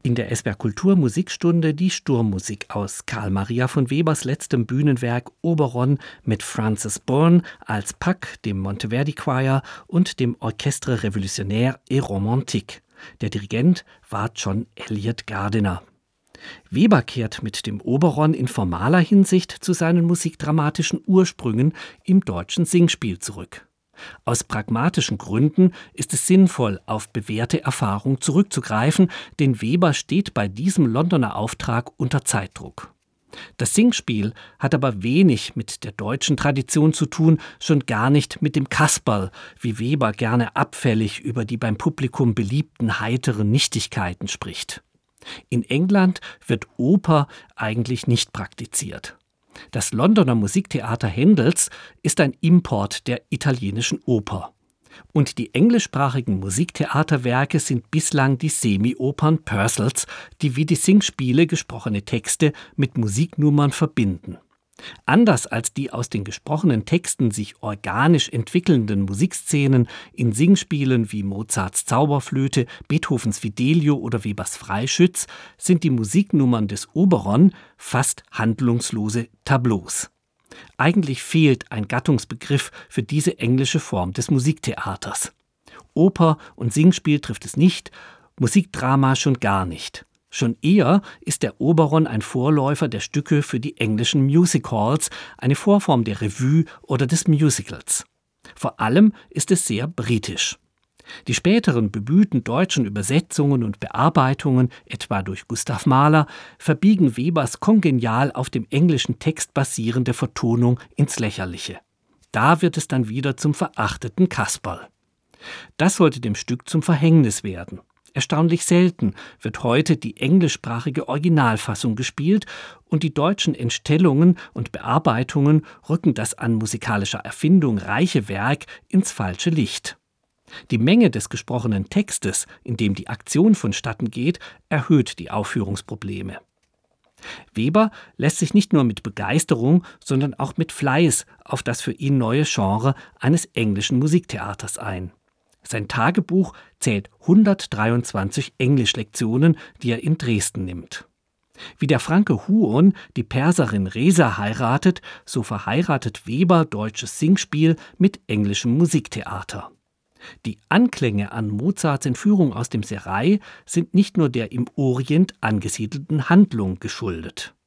In der SWR Kultur Musikstunde die Sturmmusik aus Karl Maria von Webers letztem Bühnenwerk Oberon mit Frances Bourne als Pack, dem Monteverdi Choir und dem Orchestre Révolutionnaire et Romantique. Der Dirigent war John Elliott Gardiner. Weber kehrt mit dem Oberon in formaler Hinsicht zu seinen musikdramatischen Ursprüngen im deutschen Singspiel zurück. Aus pragmatischen Gründen ist es sinnvoll, auf bewährte Erfahrung zurückzugreifen, denn Weber steht bei diesem Londoner Auftrag unter Zeitdruck. Das Singspiel hat aber wenig mit der deutschen Tradition zu tun, schon gar nicht mit dem Kasperl, wie Weber gerne abfällig über die beim Publikum beliebten heiteren Nichtigkeiten spricht. In England wird Oper eigentlich nicht praktiziert. Das Londoner Musiktheater Händels ist ein Import der italienischen Oper. Und die englischsprachigen Musiktheaterwerke sind bislang die Semi-Opern Purcells, die wie die Singspiele gesprochene Texte mit Musiknummern verbinden. Anders als die aus den gesprochenen Texten sich organisch entwickelnden Musikszenen in Singspielen wie Mozarts Zauberflöte, Beethovens Fidelio oder Webers Freischütz sind die Musiknummern des Oberon fast handlungslose Tableaus. Eigentlich fehlt ein Gattungsbegriff für diese englische Form des Musiktheaters. Oper und Singspiel trifft es nicht, Musikdrama schon gar nicht. Schon eher ist der Oberon ein Vorläufer der Stücke für die englischen Music Halls, eine Vorform der Revue oder des Musicals. Vor allem ist es sehr britisch. Die späteren bemühten deutschen Übersetzungen und Bearbeitungen, etwa durch Gustav Mahler, verbiegen Webers kongenial auf dem englischen Text basierende Vertonung ins Lächerliche. Da wird es dann wieder zum verachteten Kasperl. Das sollte dem Stück zum Verhängnis werden. Erstaunlich selten wird heute die englischsprachige Originalfassung gespielt und die deutschen Entstellungen und Bearbeitungen rücken das an musikalischer Erfindung reiche Werk ins falsche Licht. Die Menge des gesprochenen Textes, in dem die Aktion vonstatten geht, erhöht die Aufführungsprobleme. Weber lässt sich nicht nur mit Begeisterung, sondern auch mit Fleiß auf das für ihn neue Genre eines englischen Musiktheaters ein. Sein Tagebuch zählt 123 Englischlektionen, die er in Dresden nimmt. Wie der Franke Huon die Perserin Resa heiratet, so verheiratet Weber deutsches Singspiel mit englischem Musiktheater. Die Anklänge an Mozarts Entführung aus dem Serail sind nicht nur der im Orient angesiedelten Handlung geschuldet.